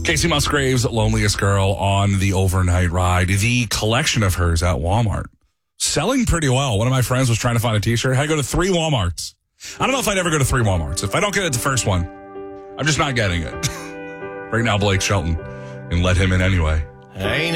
Casey Musgrave's Loneliest Girl on the overnight ride. The collection of hers at Walmart. Selling pretty well. One of my friends was trying to find a t-shirt. I go to 3 Walmarts. I don't know if I'd ever go to 3 Walmarts. If I don't get it the first one, I'm just not getting it. Right now, Blake Shelton, and let him in anyway. Ain't